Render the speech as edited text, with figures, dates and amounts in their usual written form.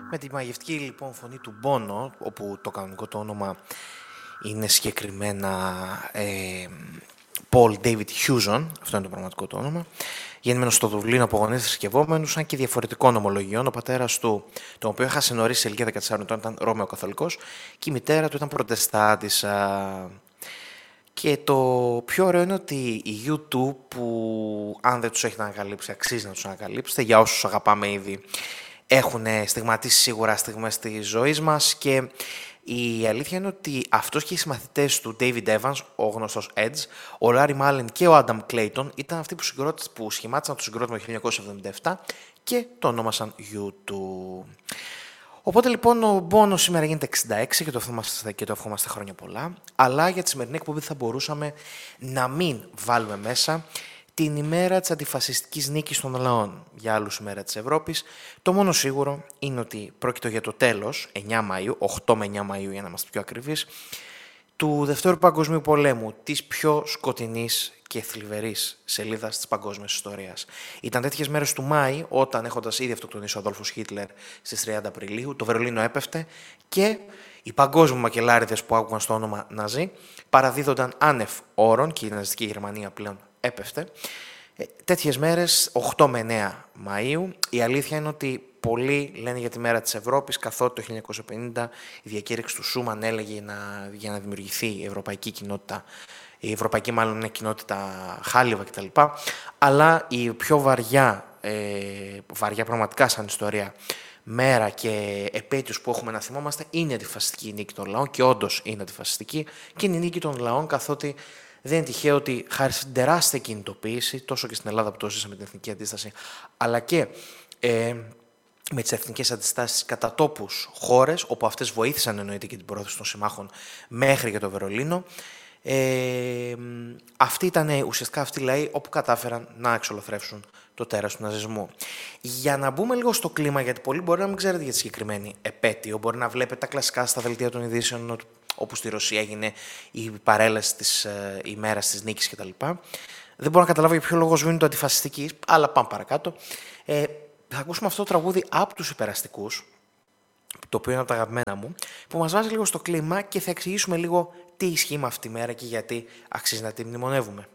Με τη μαγευτική λοιπόν φωνή του Bono, όπου το κανονικό του όνομα είναι συγκεκριμένα Paul David Hewson, αυτό είναι το πραγματικό του όνομα, γεννημένο στο Δουβλίνο από γονείς θρησκευόμενους, αν και διαφορετικών ομολογιών. Ο πατέρας του, τον οποίο έχασε νωρίς σε ηλικία 14 ετών, ήταν Ρώμαιο Καθολικός και η μητέρα του ήταν Προτεστάντισσα. Και το πιο ωραίο είναι ότι η YouTube, που αν δεν τους έχετε ανακαλύψει, αξίζει να τους ανακαλύψετε, για όσους αγαπάμε ήδη, έχουν στιγματίσει σίγουρα στιγμές της ζωής μας, και η αλήθεια είναι ότι αυτός και οι συμμαθητές του David Evans, ο γνωστός Edge, ο Larry Mullen και ο Adam Clayton ήταν αυτοί που σχημάτισαν το συγκρότημα το 1977 και το ονόμασαν YouTube. Οπότε λοιπόν ο Bono σήμερα γίνεται 66 και το ευχόμαστε χρόνια πολλά, αλλά για τη σημερινή εκπομπή θα μπορούσαμε να μην βάλουμε μέσα την ημέρα της αντιφασιστικής νίκης των λαών, για άλλους ημέρα της Ευρώπης. Το μόνο σίγουρο είναι ότι πρόκειται για το τέλος, 9 Μαΐου, 8 με 9 Μαΐου για να είμαστε πιο ακριβείς, του Δευτέρου Παγκοσμίου Πολέμου, της πιο σκοτεινής και θλιβερής σελίδας της παγκόσμιας ιστορίας. Ήταν τέτοιες μέρες του Μάη, όταν έχοντας ήδη αυτοκτονήσει ο Αδόλφος Χίτλερ στις 30 Απριλίου, το Βερολίνο έπεφτε και οι παγκόσμιοι μακελάριδες που άκουγαν στο όνομα Ναζί παραδίδονταν άνευ όρων και η ναζιστική Γερμανία πλέον έπεφτε. Τέτοιες μέρες, 8 με 9 Μαΐου, η αλήθεια είναι ότι πολλοί λένε για τη μέρα της Ευρώπης, καθότι το 1950 η διακήρυξη του Σούμαν έλεγε για να δημιουργηθεί η ευρωπαϊκή κοινότητα, η ευρωπαϊκή μάλλον είναι κοινότητα χάλιβα κτλ. Αλλά η πιο βαριά πραγματικά σαν ιστορία μέρα και επέτειος που έχουμε να θυμόμαστε είναι η αντιφασιστική νίκη των λαών, και όντως είναι αντιφασιστική, και είναι η νίκη των λαών, καθότι δεν είναι τυχαίο ότι χάρη στην τεράστια κινητοποίηση, τόσο και στην Ελλάδα που το ζήσαμε την εθνική αντίσταση, αλλά και με τις εθνικές αντιστάσεις κατά τόπους χώρες, όπου αυτές βοήθησαν εννοείται και την πρόθεση των συμμάχων μέχρι και το Βερολίνο, αυτοί ήταν ουσιαστικά αυτοί οι λαοί όπου κατάφεραν να εξολοθρεύσουν το τέρας του ναζισμού. Για να μπούμε λίγο στο κλίμα, γιατί πολλοί μπορεί να μην ξέρετε για τη συγκεκριμένη επέτειο, μπορεί να βλέπετε τα κλασικά στα δελτία των ειδήσεων, όπου στη Ρωσία έγινε η παρέλαση της ημέρας της νίκης κτλ. Δεν μπορώ να καταλάβω για ποιο λόγο σβήνουν το αντιφασιστική, αλλά πάμε παρακάτω. Θα ακούσουμε αυτό το τραγούδι από τους Υπεραστικούς, το οποίο είναι από τα αγαπημένα μου, που μας βάζει λίγο στο κλίμα και θα εξηγήσουμε λίγο τι ισχύει με αυτή τη μέρα και γιατί αξίζει να τη μνημονεύουμε.